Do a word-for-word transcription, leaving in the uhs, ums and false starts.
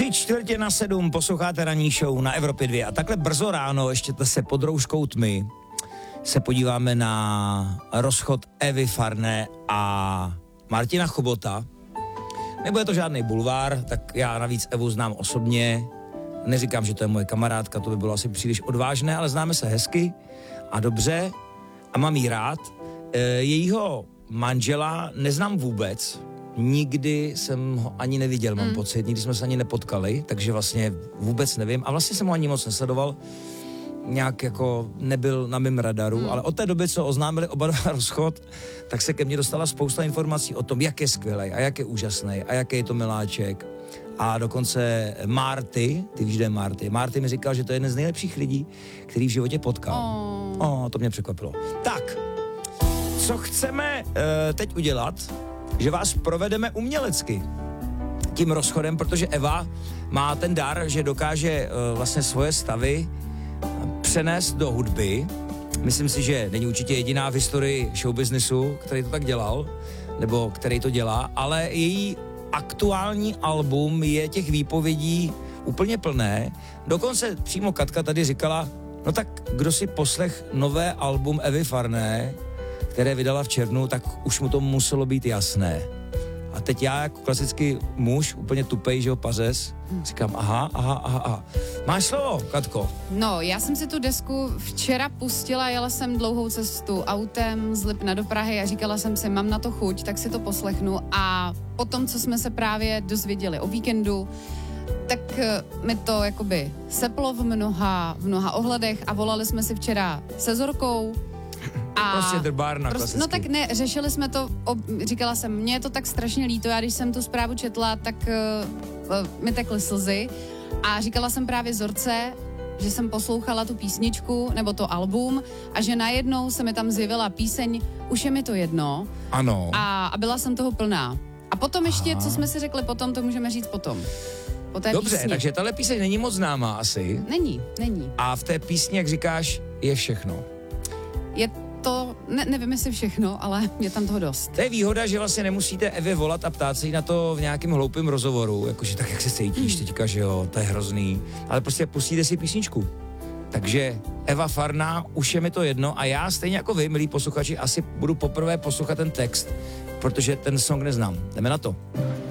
Tři čtvrtě na sedm posloucháte ranní show na Evropě dva a takhle brzo ráno, ještě se pod rouškou tmy, se podíváme na rozchod Evy Farné a Martina Chobota. Nebude to žádný bulvár, tak já navíc Evu znám osobně, neříkám, že to je moje kamarádka, to by bylo asi příliš odvážné, ale známe se hezky a dobře a mám jí rád. E, jejího manžela neznám vůbec, nikdy jsem ho ani neviděl, mám mm. pocit, nikdy jsme se ani nepotkali, takže vlastně vůbec nevím a vlastně jsem ho ani moc nesledoval, nějak jako nebyl na mém radaru, mm. ale od té doby, co oznámili oba dva rozchod, tak se ke mně dostala spousta informací o tom, jak je skvělej a jak je úžasný a jaký je to miláček. A dokonce Marty, ty víš, kde je Marty, Marty mi říkal, že to je jeden z nejlepších lidí, který v životě potkal. Oh. oh, to mě překvapilo. Tak, co chceme uh, teď udělat, že vás provedeme umělecky tím rozchodem, protože Eva má ten dar, že dokáže uh, vlastně svoje stavy přenést do hudby. Myslím si, že není určitě jediná v historii showbiznesu, který to tak dělal, nebo který to dělá, ale její aktuální album je těch výpovědí úplně plné. Dokonce přímo Katka tady říkala, no tak kdo si poslech nové album Evy Farné, které vydala v červnu, tak už mu to muselo být jasné. A teď já jako klasický muž, úplně tupej, že jo, pařez, říkám aha, aha, aha, aha. Máš slovo, Katko? No, já jsem si tu desku včera pustila, jela jsem dlouhou cestu autem z Lipna do Prahy a říkala jsem si, mám na to chuť, tak si to poslechnu a potom, co jsme se právě dozvěděli o víkendu, tak mi to jakoby seplo v mnoha, v mnoha ohledech a volali jsme si včera se Zorkou. A prostě drbárna klasicky. No tak ne, řešili jsme to, ob, říkala jsem, mně je to tak strašně líto, já když jsem tu zprávu četla, tak uh, uh, mi tekly slzy a říkala jsem právě Zorce, že jsem poslouchala tu písničku, nebo to album a že najednou se mi tam zjevila píseň Už je mi to jedno. Ano. A, a byla jsem toho plná. A potom ještě, Aha. co jsme si řekli potom, to můžeme říct potom. Po té Dobře, písni. takže tahle píseň není moc známá asi. Není, není. A v té písni, jak říkáš, je všechno. Je to, ne, nevím jestli všechno, ale je tam toho dost. To je výhoda, že vlastně nemusíte Evě volat a ptát se jí na to v nějakém hloupém rozhovoru, jakože tak, jak se cítíš mm. teďka, že jo, to je hrozný, ale prostě pustíte si písničku. Takže Eva Farná, Už je mi to jedno a já stejně jako vy, milí posluchači, asi budu poprvé poslouchat ten text, protože ten song neznám. Jdeme na to.